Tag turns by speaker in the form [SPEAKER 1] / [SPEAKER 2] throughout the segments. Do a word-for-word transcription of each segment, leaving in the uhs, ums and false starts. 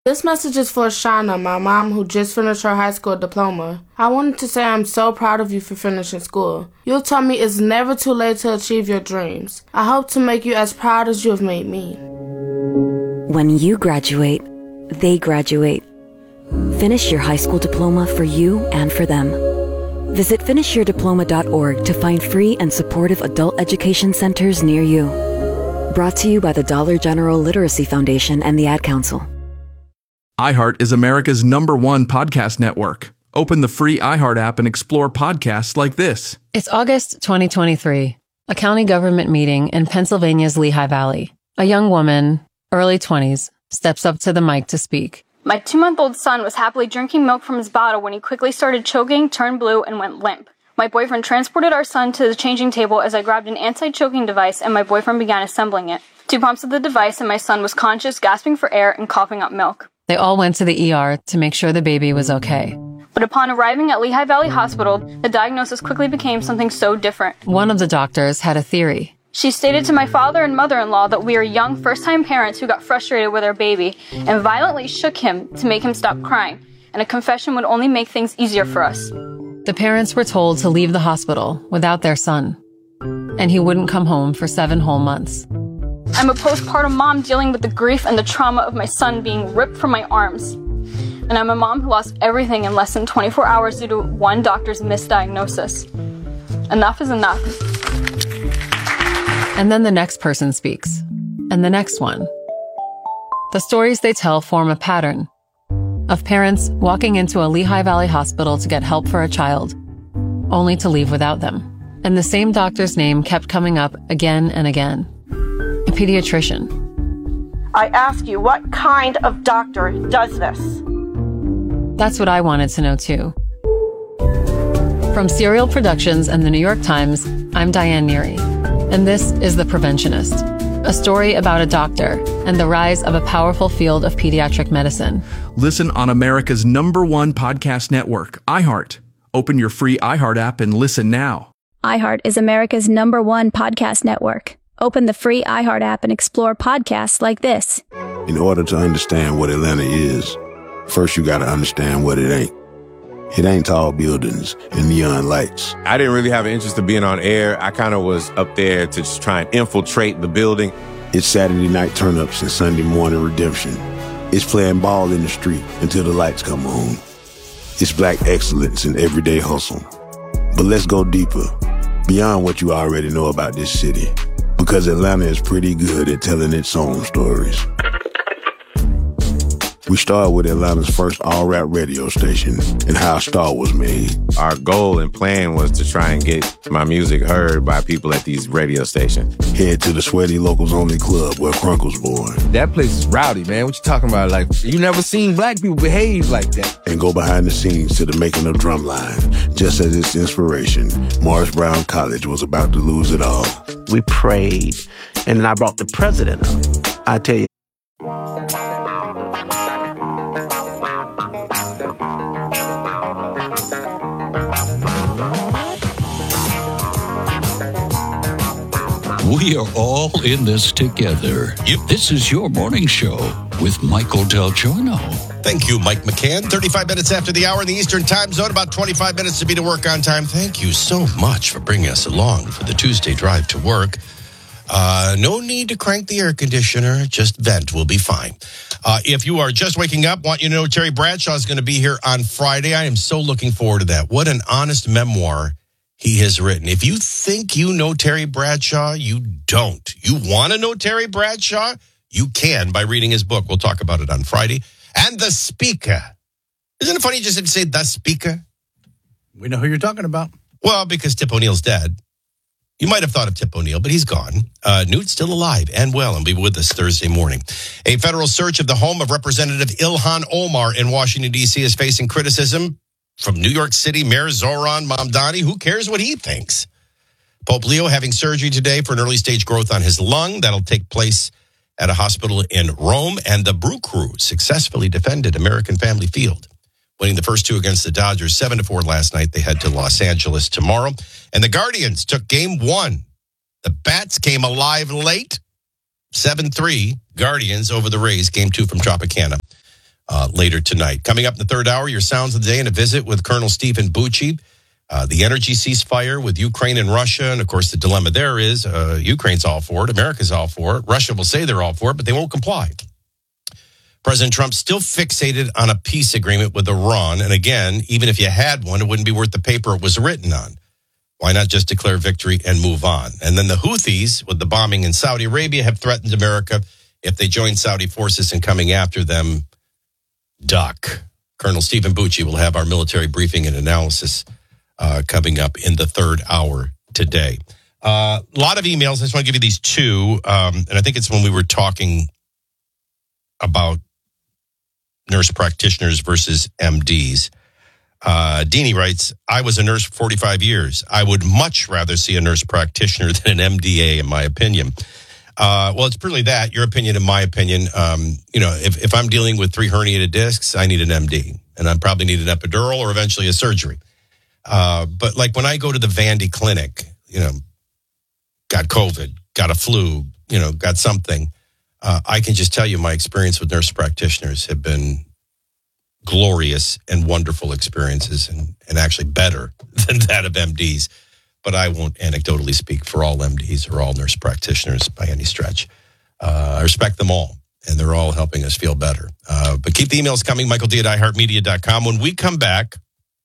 [SPEAKER 1] This message is for Shauna, my mom, who just finished her high school diploma. I wanted to say I'm so proud of you for finishing school. You taught me it's never too late to achieve your dreams. I hope to make you as proud as you have made me.
[SPEAKER 2] When you graduate, they graduate. Finish your high school diploma for you and for them. Visit finish your diploma dot org to find free and supportive adult education centers near you. Brought to you by the Dollar General Literacy Foundation and the Ad Council.
[SPEAKER 3] iHeart is America's number one podcast network. Open the free iHeart app and explore podcasts like this.
[SPEAKER 4] It's August twenty twenty-three, a county government meeting in Pennsylvania's Lehigh Valley. A young woman, early twenties, steps up to the mic to speak.
[SPEAKER 5] My two-month-old son was happily drinking milk from his bottle when he quickly started choking, turned blue, and went limp. My boyfriend transported our son to the changing table as I grabbed an anti-choking device and my boyfriend began assembling it. Two pumps of the device and my son was conscious, gasping for air, and coughing up milk.
[SPEAKER 4] They all went to the E R to make sure the baby was okay.
[SPEAKER 5] But upon arriving at Lehigh Valley Hospital, the diagnosis quickly became something so different.
[SPEAKER 4] One of the doctors had a theory.
[SPEAKER 5] She stated to my father and mother-in-law that we are young first-time parents who got frustrated with our baby and violently shook him to make him stop crying, and a confession would only make things easier for us.
[SPEAKER 4] The parents were told to leave the hospital without their son, and he wouldn't come home for seven whole months.
[SPEAKER 5] I'm a postpartum mom dealing with the grief and the trauma of my son being ripped from my arms. And I'm a mom who lost everything in less than twenty-four hours due to one doctor's misdiagnosis. Enough is enough.
[SPEAKER 4] And then the next person speaks, and the next one. The stories they tell form a pattern of parents walking into a Lehigh Valley hospital to get help for a child, only to leave without them. And the same doctor's name kept coming up again and again. A pediatrician.
[SPEAKER 6] I ask you, what kind of doctor does this?
[SPEAKER 4] That's what I wanted to know too. From Serial Productions and the New York Times, I'm Diane Neary. And this is The Preventionist, a story about a doctor and the rise of a powerful field of pediatric medicine.
[SPEAKER 3] Listen on America's number one podcast network, iHeart. Open your free iHeart app and listen now.
[SPEAKER 7] iHeart is America's number one podcast network. Open the free iHeart app and explore podcasts like this.
[SPEAKER 8] In order to understand what Atlanta is, first you got to understand what it ain't. It ain't tall buildings and neon lights.
[SPEAKER 9] I didn't really have an interest in being on air. I kind of was up there to just try and infiltrate the building.
[SPEAKER 8] It's Saturday night turn-ups and Sunday morning redemption. It's playing ball in the street until the lights come on. It's black excellence in everyday hustle. But let's go deeper, beyond what you already know about this city, because Atlanta is pretty good at telling its own stories. We started with Atlanta's first all-rap radio station and how a star was made.
[SPEAKER 9] Our goal and plan was to try and get my music heard by people at these radio stations.
[SPEAKER 8] Head to the Sweaty Locals Only Club where Crunk was born.
[SPEAKER 10] That place is rowdy, man. What you talking about? Like, you never seen black people behave like that.
[SPEAKER 8] And go behind the scenes to the making of Drumline. Just as its inspiration, Morris Brown College was about to lose it all.
[SPEAKER 11] We prayed, and then I brought the president up. I tell you.
[SPEAKER 12] We are all in this together. Yep. This is your morning show with Michael Del Giorno.
[SPEAKER 13] Thank you, Mike McCann. thirty-five minutes after the hour in the Eastern Time Zone, about twenty-five minutes to be to work on time. Thank you so much for bringing us along for the Tuesday drive to work. Uh, no need to crank the air conditioner. Just vent. We'll be fine. Uh, if you are just waking up, want you to know Terry Bradshaw is going to be here on Friday. I am so looking forward to that. What an honest memoir he has written. If you think you know Terry Bradshaw, you don't. You want to know Terry Bradshaw? You can by reading his book. We'll talk about it on Friday. And The Speaker. Isn't it funny you just didn't say The Speaker?
[SPEAKER 10] We know who you're talking about.
[SPEAKER 13] Well, because Tip O'Neill's dead. You might have thought of Tip O'Neill, but he's gone. Uh, Newt's still alive and well and be with us Thursday morning. A federal search of the home of Representative Ilhan Omar in Washington, D C is facing criticism from New York City Mayor Zohran Mamdani. Who cares what he thinks? Pope Leo having surgery today for an early stage growth on his lung. That'll take place at a hospital in Rome. And the Brew Crew successfully defended American Family Field, winning the first two against the Dodgers seven to four last night. They head to Los Angeles tomorrow. And the Guardians took game one. The Bats came alive late. seven three Guardians over the Rays. Game two from Tropicana. uh, later tonight. Coming up in the third hour, your Sounds of the Day and a visit with Colonel Stephen Bucci. Uh, the energy ceasefire with Ukraine and Russia. And, of course, the dilemma there is uh, Ukraine's all for it. America's all for it. Russia will say they're all for it, but they won't comply. President Trump still fixated on a peace agreement with Iran. And, again, even if you had one, it wouldn't be worth the paper it was written on. Why not just declare victory and move on? And then the Houthis, with the bombing in Saudi Arabia, have threatened America if they join Saudi forces in coming after them. Duck. Colonel Stephen Bucci will have our military briefing and analysis Uh, coming up in the third hour today. A uh, lot of emails. I just want to give you these two. Um, and I think it's when we were talking about nurse practitioners versus M Ds. Uh, Deanie writes, I was a nurse for forty-five years. I would much rather see a nurse practitioner than an M D A, in my opinion. Uh, well, it's pretty that. Your opinion and my opinion. Um, you know, if, if I'm dealing with three herniated discs, I need an M D. And I probably need an epidural or eventually a surgery. Uh, but like when I go to the Vandy Clinic, you know, got COVID, got a flu, you know, got something, uh, I can just tell you my experience with nurse practitioners have been glorious and wonderful experiences and, and actually better than that of M Ds. But I won't anecdotally speak for all M Ds or all nurse practitioners by any stretch. Uh, I respect them all, and they're all helping us feel better. Uh, but keep the emails coming, Michael D at i heart media dot com. When we come back,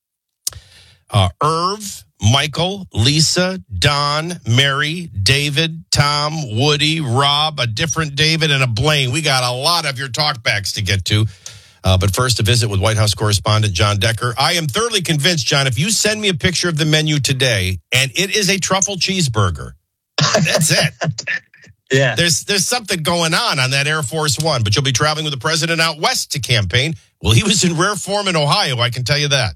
[SPEAKER 13] Uh, Irv, Michael, Lisa, Don, Mary, David, Tom, Woody, Rob, a different David, and a Blaine. We got a lot of your talkbacks to get to. Uh, but first, a visit with White House correspondent John Decker. I am thoroughly convinced, John, if you send me a picture of the menu today, and it is a truffle cheeseburger, that's it.
[SPEAKER 14] Yeah.
[SPEAKER 13] There's there's something going on on that Air Force One. But you'll be traveling with the president out west to campaign. Well, he was in rare form in Ohio, I can tell you that.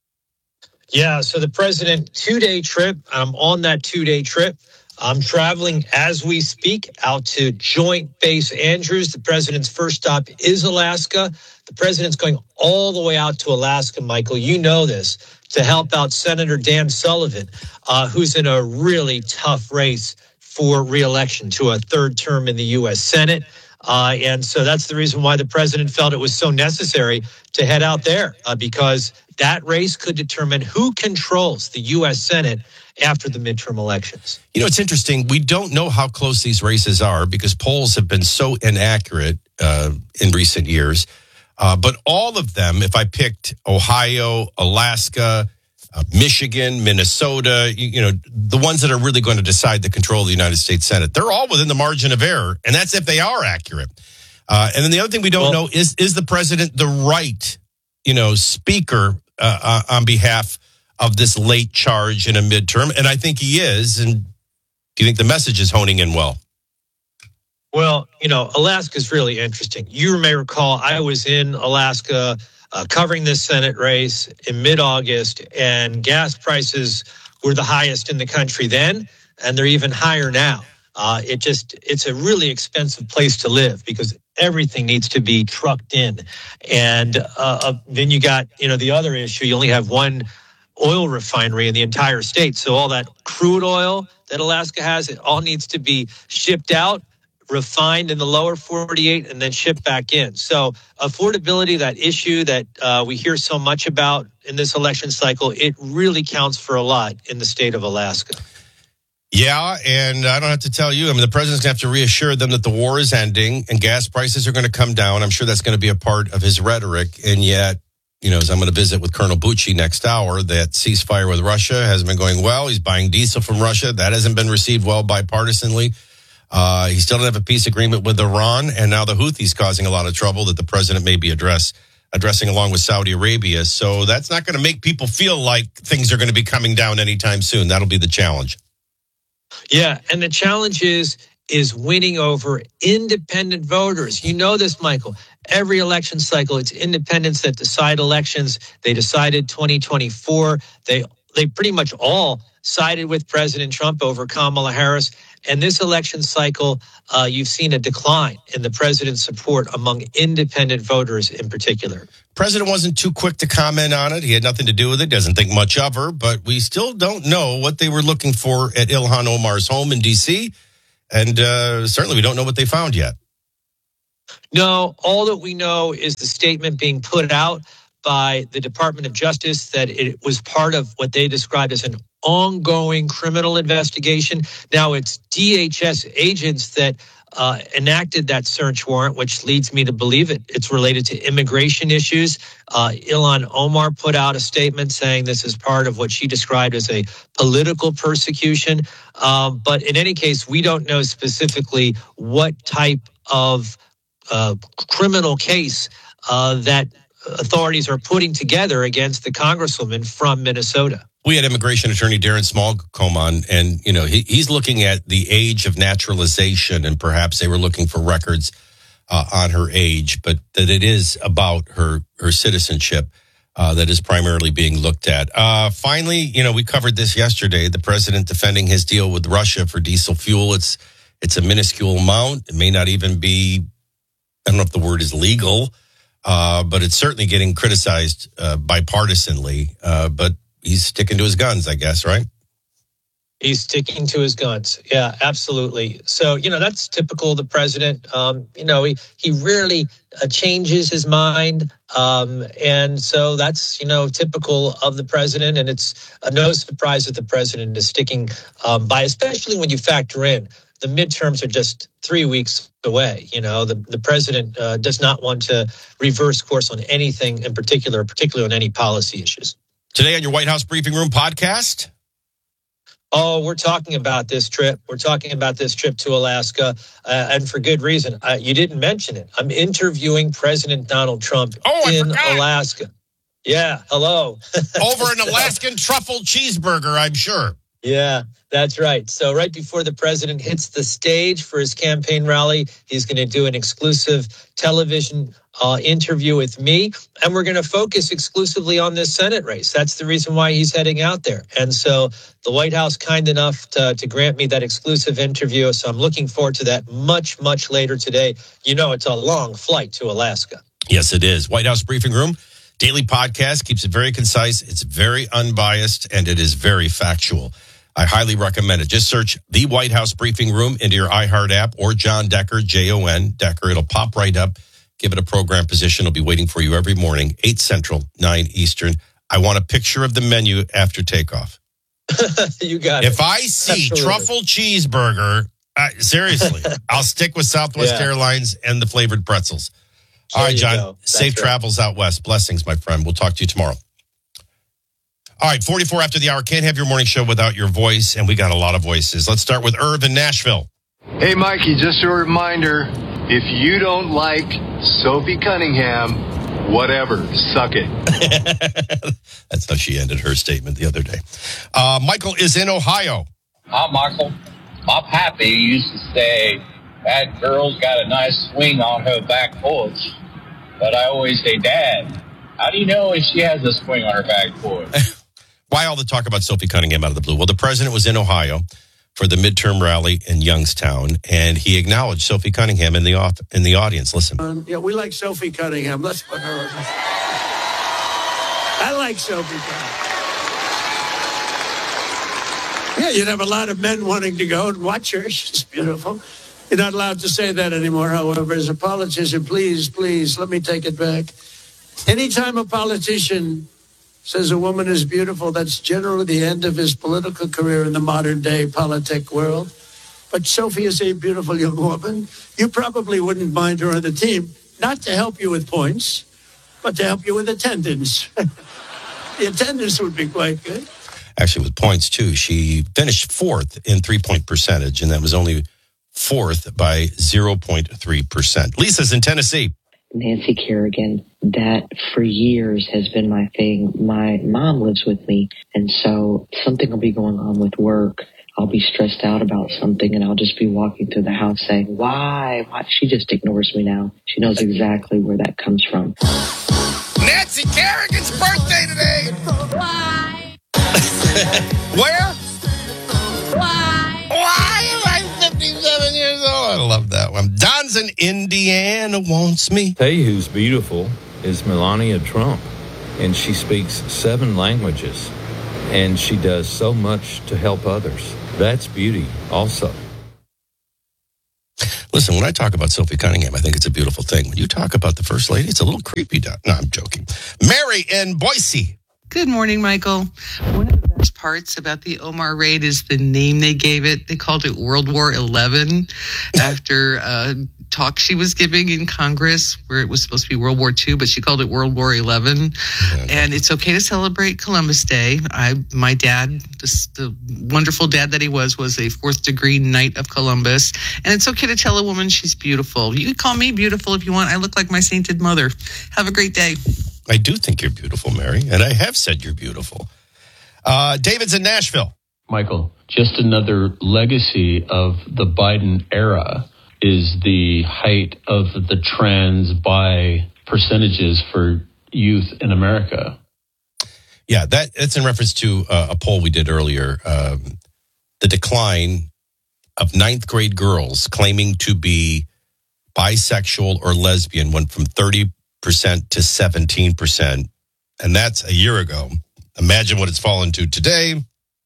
[SPEAKER 14] Yeah, so the president, two-day trip. I'm on that two-day trip. I'm traveling as we speak out to Joint Base Andrews. The president's first stop is Alaska. The president's going all the way out to Alaska, Michael. You know this, to help out Senator Dan Sullivan, uh, who's in a really tough race for re-election to a third term in the U S Senate. Uh, and so that's the reason why the president felt it was so necessary to head out there, uh, because that race could determine who controls the U S Senate after the midterm elections.
[SPEAKER 13] You know, it's interesting. We don't know how close these races are because polls have been so inaccurate uh, in recent years. Uh, but all of them, if I picked Ohio, Alaska, uh, Michigan, Minnesota, you, you know, the ones that are really going to decide the control of the United States Senate, they're all within the margin of error. And that's if they are accurate. Uh, and then the other thing we don't well, know is, is the president the right, you know, speaker uh, uh, on behalf of this late charge in a midterm? And I think he is. And do you think the message is honing in well?
[SPEAKER 14] Well, you know, Alaska's really interesting. You may recall I was in Alaska uh, covering this Senate race in mid-August, and gas prices were the highest in the country then, and they're even higher now. Uh, it just, it's a really expensive place to live because everything needs to be trucked in. And uh, uh, then you got, you know, the other issue, you only have one oil refinery in the entire state. So all that crude oil that Alaska has, it all needs to be shipped out, refined in the lower forty-eight, and then shipped back in. So affordability, that issue that uh, we hear so much about in this election cycle, it really counts for a lot in the state of Alaska.
[SPEAKER 13] Yeah, and I don't have to tell you. I mean, the president's going to have to reassure them that the war is ending and gas prices are going to come down. I'm sure that's going to be a part of his rhetoric. And yet, you know, as I'm going to visit with Colonel Bucci next hour, that ceasefire with Russia hasn't been going well. He's buying diesel from Russia. That hasn't been received well bipartisanly. Uh, he still doesn't have a peace agreement with Iran. And now the Houthis causing a lot of trouble that the president may be address, addressing along with Saudi Arabia. So that's not going to make people feel like things are going to be coming down anytime soon. That'll be the challenge.
[SPEAKER 14] Yeah, and the challenge is is winning over independent voters. You know this, Michael. Every election cycle, it's independents that decide elections. They decided twenty twenty-four. They they pretty much all sided with President Trump over Kamala Harris. And this election cycle, uh, you've seen a decline in the president's support among independent voters in particular.
[SPEAKER 13] President wasn't too quick to comment on it. He had nothing to do with it. Doesn't think much of her. But we still don't know what they were looking for at Ilhan Omar's home in D C. And uh, certainly we don't know what they found yet.
[SPEAKER 14] No, all that we know is the statement being put out by the Department of Justice that it was part of what they described as an ongoing criminal investigation. Now it's D H S agents that uh, enacted that search warrant, which leads me to believe it. It's related to immigration issues. Uh, Ilhan Omar put out a statement saying this is part of what she described as a political persecution. Um, but in any case, we don't know specifically what type of uh, criminal case uh, that authorities are putting together against the congresswoman from Minnesota.
[SPEAKER 13] We had immigration attorney Darren Small come on, and you know he, he's looking at the age of naturalization, and perhaps they were looking for records uh, on her age, but that it is about her her citizenship uh, that is primarily being looked at. Uh, finally, you know we covered this yesterday. The president defending his deal with Russia for diesel fuel. It's it's a minuscule amount. It may not even be. I don't know if the word is legal. Uh, but it's certainly getting criticized uh, bipartisanly. Uh, but he's sticking to his guns, I guess, right?
[SPEAKER 14] He's sticking to his guns. Yeah, absolutely. So, you know, that's typical of the president. Um, you know, he, he rarely uh, changes his mind. Um, and so that's, you know, typical of the president. And it's uh, no surprise that the president is sticking um, by, especially when you factor in the midterms are just three weeks away. You know, the, the president uh, does not want to reverse course on anything in particular, particularly on any policy issues.
[SPEAKER 13] Today on your White House Briefing Room podcast?
[SPEAKER 14] Oh, we're talking about this trip. We're talking about this trip to Alaska, uh, and for good reason. Uh, you didn't mention it. I'm interviewing President Donald Trump
[SPEAKER 13] oh,
[SPEAKER 14] in Alaska. Yeah, hello.
[SPEAKER 13] Over an Alaskan truffle cheeseburger, I'm sure.
[SPEAKER 14] Yeah, that's right. So right before the president hits the stage for his campaign rally, he's going to do an exclusive television uh, interview with me. And we're going to focus exclusively on this Senate race. That's the reason why he's heading out there. And so the White House kind enough to, to grant me that exclusive interview. So I'm looking forward to that much, much later today. You know, it's a long flight to Alaska.
[SPEAKER 13] Yes, it is. White House Briefing Room. Daily podcast, keeps it very concise. It's very unbiased, and it is very factual. I highly recommend it. Just search the White House Briefing Room into your iHeart app or John Decker, J O N, Decker. It'll pop right up. Give it a program position. It'll be waiting for you every morning, eight Central, nine Eastern. I want a picture of the menu after takeoff.
[SPEAKER 14] You got it.
[SPEAKER 13] If I see Absolutely. Truffle cheeseburger, uh, seriously, I'll stick with Southwest yeah. Airlines and the flavored pretzels. All there right, John, safe right. travels out west. Blessings, my friend. We'll talk to you tomorrow. All right, forty-four after the hour. Can't have your morning show without your voice, and we got a lot of voices. Let's start with Irv in Nashville.
[SPEAKER 15] Hey, Mikey, just a reminder, if you don't like Sophie Cunningham, whatever, suck it.
[SPEAKER 13] That's how she ended her statement the other day. Uh, Michael is in Ohio.
[SPEAKER 16] Hi, Michael. My pappy used to say, that girl's got a nice swing on her back porch. But I always say, Dad, how do you know if she has a swing on her back porch?
[SPEAKER 13] Why all the talk about Sophie Cunningham out of the blue? Well, the president was in Ohio for the midterm rally in Youngstown, and he acknowledged Sophie Cunningham in the off, in the audience. Listen.
[SPEAKER 17] Um, yeah, we like Sophie Cunningham. Let's put her. I like Sophie Cunningham. Yeah, you'd have a lot of men wanting to go and watch her. She's beautiful. You're not allowed to say that anymore, however. As a politician, please, please, let me take it back. Anytime a politician says a woman is beautiful, that's generally the end of his political career in the modern day politic world. But Sophie is a beautiful young woman. You probably wouldn't mind her on the team, not to help you with points, but to help you with attendance. The attendance would be quite good.
[SPEAKER 13] Actually, with points, too. She finished fourth in three-point percentage, and that was only fourth by zero point three percent. Lisa's in Tennessee.
[SPEAKER 18] Nancy Kerrigan, that for years has been my thing. My mom lives with me, and so something will be going on with work. I'll be stressed out about something, and I'll just be walking through the house saying, why? Why? She just ignores me now. She knows exactly where that comes from.
[SPEAKER 13] Nancy Kerrigan's birthday today!
[SPEAKER 19] Why?
[SPEAKER 13] Where?
[SPEAKER 19] Why?
[SPEAKER 13] Why am I fifty-seven years old? I love that one. Don's in Indiana wants me.
[SPEAKER 20] Tell you who's beautiful is Melania Trump, and she speaks seven languages, and she does so much to help others. That's beauty also.
[SPEAKER 13] Listen, when I talk about Sophie Cunningham, I think it's a beautiful thing. When you talk about the First Lady, it's a little creepy. No, I'm joking. Mary in Boise.
[SPEAKER 21] Good morning, Michael. One of the best parts about the Omar raid is the name they gave it. They called it World War Eleven after a talk she was giving in Congress where it was supposed to be World War Two, but she called it World War Eleven. And it's okay to celebrate Columbus Day. I, my dad, the, the wonderful dad that he was, was a fourth degree Knight of Columbus. And it's okay to tell a woman she's beautiful. You can call me beautiful if you want. I look like my sainted mother. Have a great day.
[SPEAKER 13] I do think you're beautiful, Mary, and I have said you're beautiful. Uh, David's in Nashville.
[SPEAKER 22] Michael, just another legacy of the Biden era is the height of the trans bi percentages for youth in America.
[SPEAKER 13] Yeah, that, that's in reference to uh, a poll we did earlier. Um, the decline of ninth grade girls claiming to be bisexual or lesbian went from thirty percent to seventeen percent. And that's a year ago. Imagine what it's fallen to today.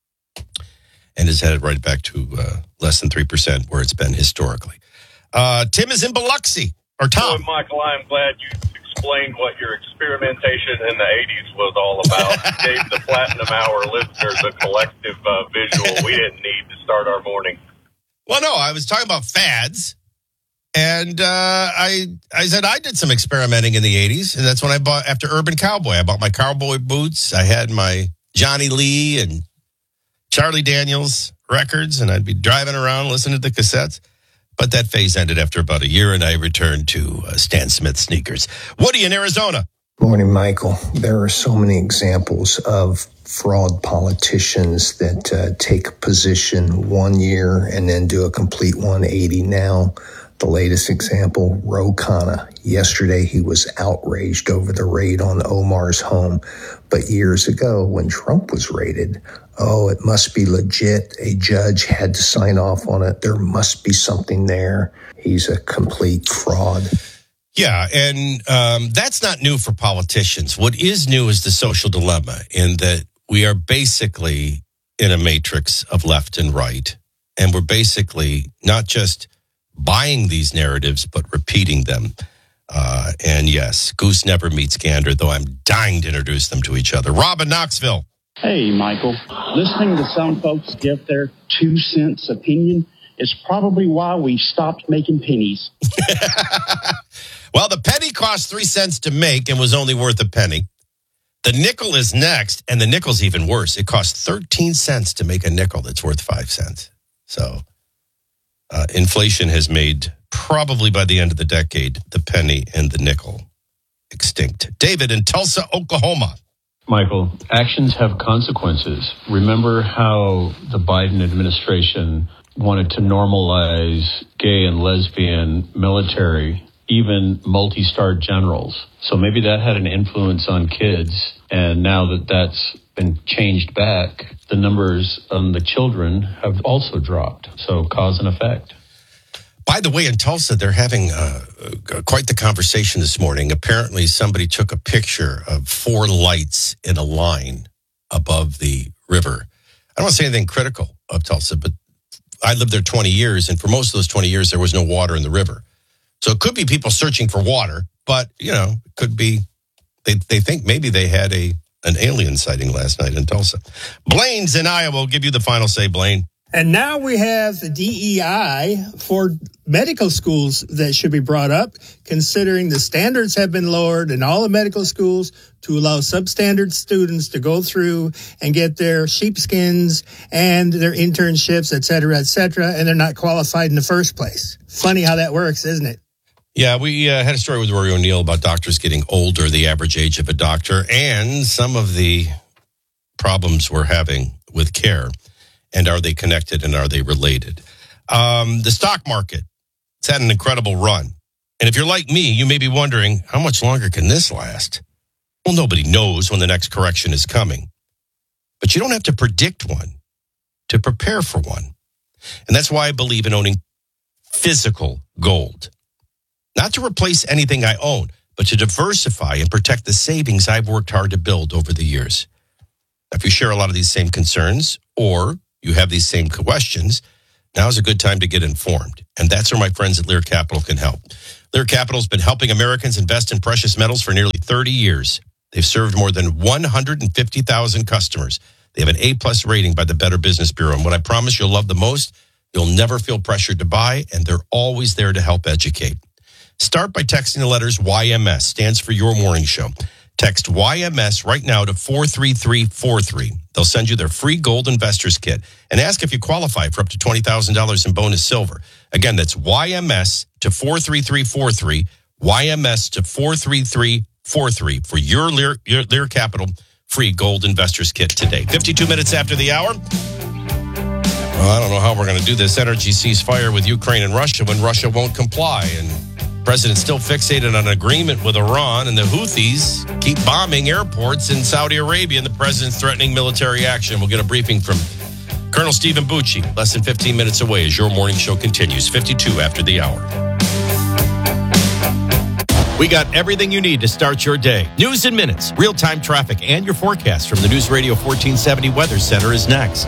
[SPEAKER 13] And is headed right back to uh, less than three percent where it's been historically. Uh, Tim is in Biloxi. Or Tom.
[SPEAKER 23] Boy, Michael, I'm glad you explained what your experimentation in the eighties was all about. You gave the Platinum Hour listeners a collective uh, visual we didn't need to start our morning.
[SPEAKER 13] Well, no, I was talking about fads. And uh, I I said I did some experimenting in the eighties. And that's when I bought, after Urban Cowboy, I bought my cowboy boots. I had my Johnny Lee and Charlie Daniels records. And I'd be driving around listening to the cassettes. But that phase ended after about a year, and I returned to uh, Stan Smith sneakers. Woody in Arizona.
[SPEAKER 24] Morning, Michael. There are so many examples of fraud politicians that uh, take a position one year and then do a complete one eighty now. The latest example, Ro Khanna. Yesterday, he was outraged over the raid on Omar's home. But years ago, when Trump was raided, oh, it must be legit. A judge had to sign off on it. There must be something there. He's a complete fraud.
[SPEAKER 13] Yeah, and um, that's not new for politicians. What is new is the social dilemma in that we are basically in a matrix of left and right. And we're basically not just buying these narratives, but repeating them. Uh, and yes, goose never meets gander, though I'm dying to introduce them to each other. Rob in Knoxville.
[SPEAKER 25] Hey, Michael. Listening to some folks give their two cents opinion is probably why we stopped making pennies.
[SPEAKER 13] Well, the penny cost three cents to make and was only worth a penny. The nickel is next, and the nickel's even worse. It costs thirteen cents to make a nickel that's worth five cents. So uh, inflation has made, probably by the end of the decade, the penny and the nickel extinct. David in Tulsa, Oklahoma.
[SPEAKER 22] Michael, actions have consequences. Remember how the Biden administration wanted to normalize gay and lesbian military, even multi-star generals. So maybe that had an influence on kids. And now that that's been changed back, the numbers on the children have also dropped. So cause and effect.
[SPEAKER 13] By the way, in Tulsa, they're having uh, quite the conversation this morning. Apparently, somebody took a picture of four lights in a line above the river. I don't want to say anything critical of Tulsa, but I lived there twenty years, and for most of those twenty years, there was no water in the river. So it could be people searching for water, but, you know, it could be they, they think maybe they had a an alien sighting last night in Tulsa. Blaine's in Iowa. We'll give you the final say, Blaine.
[SPEAKER 26] And now we have the D E I for medical schools that should be brought up, considering the standards have been lowered in all the medical schools to allow substandard students to go through and get their sheepskins and their internships, et cetera, et cetera, and they're not qualified in the first place. Funny how that works, isn't it?
[SPEAKER 13] Yeah, we uh, had a story with Rory O'Neill about doctors getting older, the average age of a doctor, and some of the problems we're having with care. And are they connected and are they related? Um, the stock market, it's had an incredible run. And if you're like me, you may be wondering, how much longer can this last? Well, nobody knows when the next correction is coming. But you don't have to predict one to prepare for one. And that's why I believe in owning physical gold. Not to replace anything I own, but to diversify and protect the savings I've worked hard to build over the years. If you share a lot of these same concerns or you have these same questions, now's a good time to get informed. And that's where my friends at Lear Capital can help. Lear Capital has been helping Americans invest in precious metals for nearly thirty years. They've served more than one hundred fifty thousand customers. They have an A-plus rating by the Better Business Bureau. And what I promise you'll love the most, you'll never feel pressured to buy, and they're always there to help educate. Start by texting the letters Y M S, stands for Your Morning Show. Text Y M S right now to four three three four three. They'll send you their free Gold Investors Kit and ask if you qualify for up to twenty thousand dollars in bonus silver. Again, that's Y M S to four three three four three, Y M S to four three three four three for your Lear, your Lear Capital free Gold Investors Kit today. fifty-two minutes after the hour. Well, I don't know how we're going to do this energy ceasefire with Ukraine and Russia when Russia won't comply. And the president's still fixated on an agreement with Iran, and the Houthis keep bombing airports in Saudi Arabia, and the president's threatening military action. We'll get a briefing from Colonel Stephen Bucci less than fifteen minutes away as your morning show continues. fifty-two after the hour. We got everything you need to start your day. News in minutes, real-time traffic, and your forecast from the News Radio fourteen seventy Weather Center is next.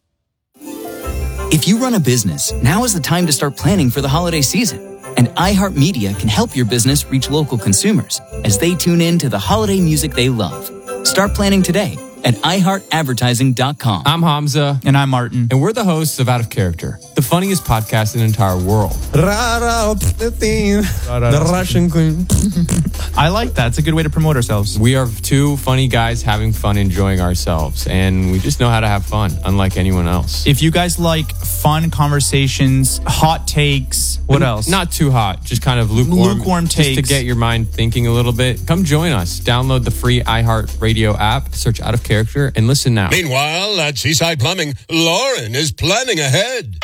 [SPEAKER 1] If you run a business, now is the time to start planning for the holiday season. And iHeartMedia can help your business reach local consumers as they tune in to the holiday music they love. Start planning today at i heart advertising dot com.
[SPEAKER 2] I'm Hamza. And I'm Martin. And we're the hosts of Out of Character, the funniest podcast in the entire world. The Russian queen. I like that. It's a good way to promote ourselves. We are two funny guys having fun, enjoying ourselves. And we just know how to have fun, unlike anyone else.
[SPEAKER 3] If you guys like fun conversations, hot takes, what else?
[SPEAKER 2] Not too hot, just kind of lukewarm.
[SPEAKER 3] Lukewarm takes.
[SPEAKER 2] Just to get your mind thinking a little bit. Come join us. Download the free iHeartRadio app, search Out of Character, and listen now.
[SPEAKER 4] Meanwhile, at Seaside Plumbing, Lauren is planning ahead.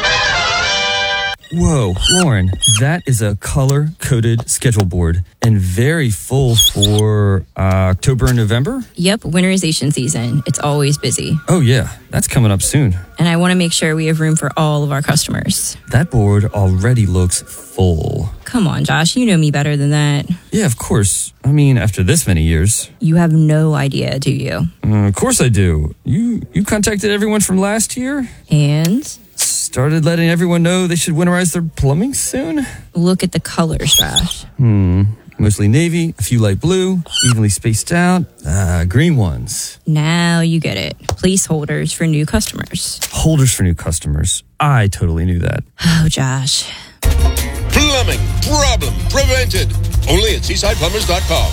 [SPEAKER 5] Whoa, Lauren, that is a color-coded schedule board and very full for uh, October and November?
[SPEAKER 6] Yep, winterization season. It's always busy.
[SPEAKER 5] Oh, yeah, that's coming up soon.
[SPEAKER 6] And I want to make sure we have room for all of our customers.
[SPEAKER 5] That board already looks full.
[SPEAKER 6] Come on, Josh, you know me better than that.
[SPEAKER 5] Yeah, of course. I mean, after this many years.
[SPEAKER 6] You have no idea, do you?
[SPEAKER 5] Uh, of course I do. You you contacted everyone from last year?
[SPEAKER 6] And?
[SPEAKER 5] Started letting everyone know they should winterize their plumbing soon?
[SPEAKER 6] Look at the colors, Josh.
[SPEAKER 5] Hmm. Mostly navy, a few light blue, evenly spaced out, uh, green ones.
[SPEAKER 6] Now you get it. Placeholders for new customers.
[SPEAKER 5] Holders for new customers. I totally knew that.
[SPEAKER 6] Oh, Josh.
[SPEAKER 4] Plumbing problem prevented. Only at seaside plumbers dot com.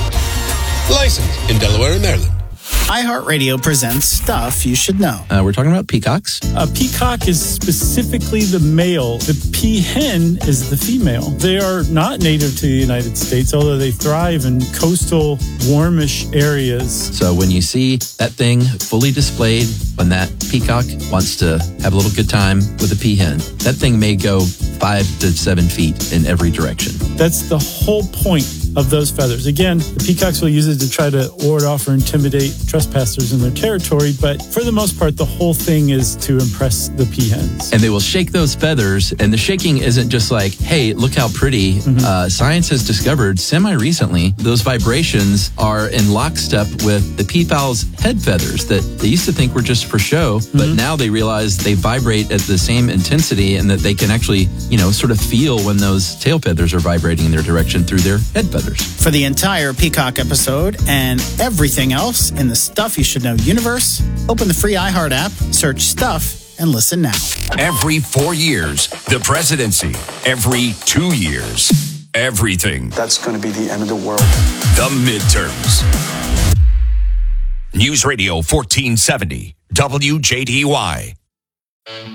[SPEAKER 4] Licensed in Delaware and Maryland.
[SPEAKER 27] iHeartRadio presents Stuff You Should Know.
[SPEAKER 28] Uh, we're talking about peacocks.
[SPEAKER 29] A peacock is specifically the male. The peahen is the female. They are not native to the United States, although they thrive in coastal, warmish areas.
[SPEAKER 28] So when you see that thing fully displayed, when that peacock wants to have a little good time with a peahen, that thing may go five to seven feet in every direction.
[SPEAKER 29] That's the whole point of those feathers. Again, the peacocks will use it to try to ward off or intimidate trespassers in their territory, but for the most part, the whole thing is to impress the peahens.
[SPEAKER 28] And they will shake those feathers, and the shaking isn't just like, hey, look how pretty. Mm-hmm. Uh, science has discovered semi-recently those vibrations are in lockstep with the peafowl's head feathers that they used to think were just for show, mm-hmm. but now they realize they vibrate at the same intensity and that they can actually, you know, sort of feel when those tail feathers are vibrating in their direction through their head feathers.
[SPEAKER 27] For the entire Peacock episode and everything else in the Stuff You Should Know universe, open the free iHeart app, search Stuff, and listen now.
[SPEAKER 30] Every four years, the presidency. Every two years, everything.
[SPEAKER 31] That's going to be the end of the world.
[SPEAKER 30] The midterms. News Radio fourteen seventy, W J D Y.